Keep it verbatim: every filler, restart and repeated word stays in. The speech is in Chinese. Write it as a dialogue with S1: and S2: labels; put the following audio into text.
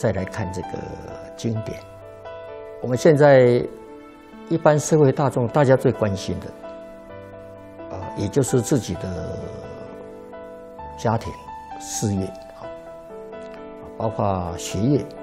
S1: 再来看这个经典。我们现在一般社会大众大家最关心的，啊、呃，也就是自己的家庭、事业，包括学业。